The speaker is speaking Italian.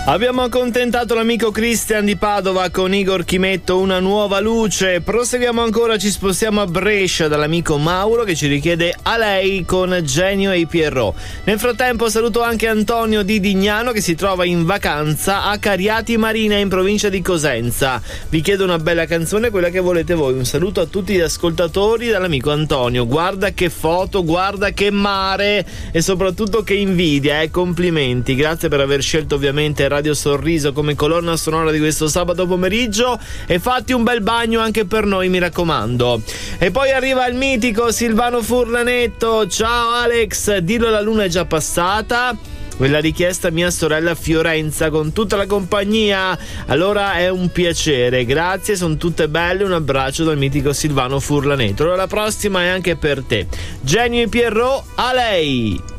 Abbiamo accontentato l'amico Christian di Padova con Igor Chimetto, Una nuova luce. Proseguiamo ancora, ci spostiamo a Brescia dall'amico Mauro che ci richiede A lei con Genio e i Pierrot. Nel frattempo saluto anche Antonio di Dignano che si trova in vacanza a Cariati Marina in provincia di Cosenza. Vi chiedo una bella canzone, quella che volete voi. Un saluto a tutti gli ascoltatori dall'amico Antonio. Guarda che foto, guarda che mare e soprattutto che invidia, complimenti. Grazie per aver scelto ovviamente Radio Sorriso come colonna sonora di questo sabato pomeriggio e fatti un bel bagno anche per noi, mi raccomando. E poi arriva il mitico Silvano Furlanetto. Ciao Alex, dillo la luna è già passata. Quella richiesta mia sorella Fiorenza con tutta la compagnia. Allora è un piacere, grazie, sono tutte belle. Un abbraccio dal mitico Silvano Furlanetto. Allora la prossima è anche per te. Genio e Pierrot, A lei.